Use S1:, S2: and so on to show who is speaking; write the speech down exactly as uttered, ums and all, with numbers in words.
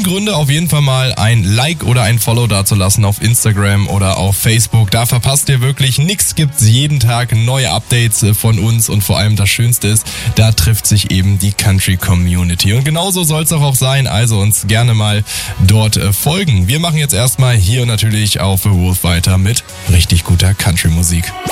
S1: genügend Gründe, auf jeden Fall mal ein Like oder ein Follow dazulassen auf Instagram oder auf Facebook. Da verpasst ihr wirklich nichts, gibt's jeden Tag neue Updates von uns und vor allem das Schönste ist, da trifft sich eben die Country Community. Und genauso soll es auch sein, also uns gerne mal dort folgen. Wir machen jetzt erstmal hier natürlich auf The Wolf weiter mit richtig guter Country-Musik.